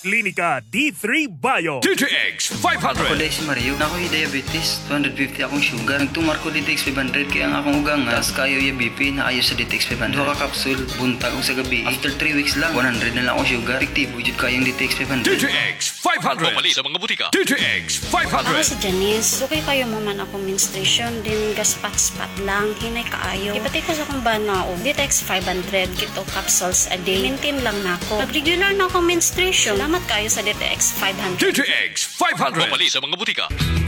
Klinika D3 Bio. DTX Ako 500. dahil si Mario, na ako'y diabetes, 250 akong sugar. Nagtumar ko DTX 500 kaya ang akong ugang nga, tas kayo yung BP na ayos sa DTX 500. Duha ka kapsul, buntag og sa gabi. After 3 weeks lang, 100 na lang akong sugar. Efektibo jud kayong DTX 500. DTX 500. Pumali sa mga butika. DTX Ako 500. si Janice. Sukay kayo mo man ako menstruation, din gaspat-spat lang, hinay kaayo. Ipatay ko sa kong banao. Ditex 500, kito capsules a day. Maintain lang na ako. Nag-regular na ako menstruation. Salamat kayo sa Ditex 500. DTX 500. Pumali sa mga butika.